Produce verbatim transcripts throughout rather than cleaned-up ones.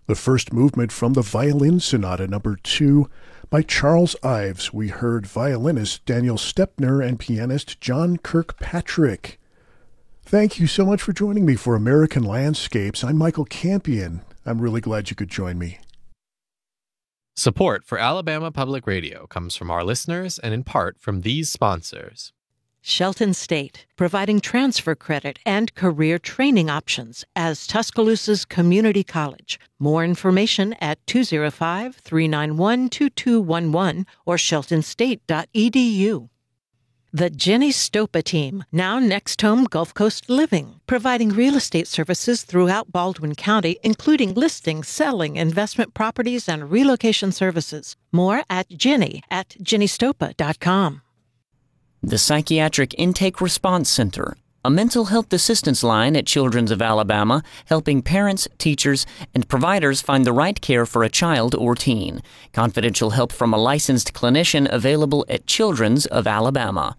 The first movement from the Violin Sonata number two by Charles Ives. We heard violinist Daniel Stepner and pianist John Kirkpatrick. Thank you so much for joining me for American Landscapes. I'm Michael Campion. I'm really glad you could join me. Support for Alabama Public Radio comes from our listeners and in part from these sponsors. Shelton State, providing transfer credit and career training options as Tuscaloosa's community college. More information at two oh five, three nine one, two two one one or shelton state dot e d u. The Jenny Stopa Team, now Next Home Gulf Coast Living, providing real estate services throughout Baldwin County, including listing, selling, investment properties, and relocation services. More at Jenny at jenny stopa dot com. The Psychiatric Intake Response Center, a mental health assistance line at Children's of Alabama, helping parents, teachers, and providers find the right care for a child or teen. Confidential help from a licensed clinician available at Children's of Alabama.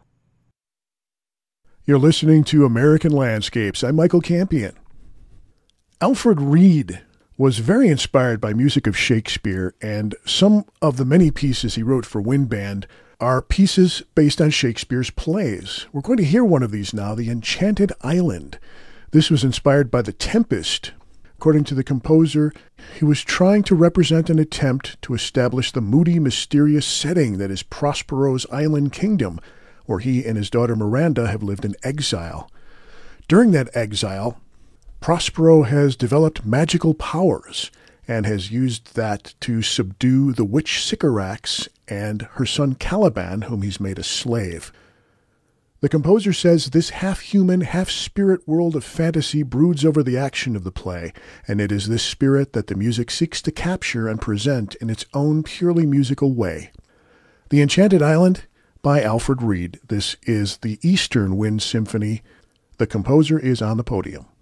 You're listening to American Landscapes. I'm Michael Campion. Alfred Reed was very inspired by music of Shakespeare, and some of the many pieces he wrote for wind band are pieces based on Shakespeare's plays. We're going to hear one of these now, The Enchanted Island. This was inspired by The Tempest. According to the composer, he was trying to represent an attempt to establish the moody, mysterious setting that is Prospero's island kingdom, where he and his daughter Miranda have lived in exile. During that exile, Prospero has developed magical powers and has used that to subdue the witch Sycorax and her son Caliban, whom he's made a slave. The composer says this half-human, half-spirit world of fantasy broods over the action of the play, and it is this spirit that the music seeks to capture and present in its own purely musical way. The Enchanted Island by Alfred Reed. This is the Eastern Wind Symphony. The composer is on the podium.